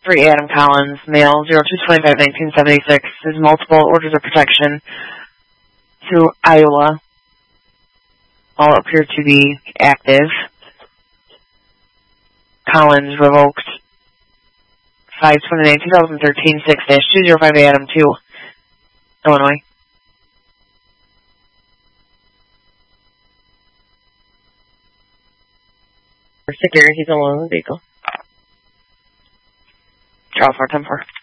3 Adam Collins, male, 02/25/1976, has multiple orders of protection to Iowa. All appear to be active. Collins revoked 5/29/2013, 6-205 Adam 2, Illinois. For security, he's alone in the vehicle. Charles 410-4.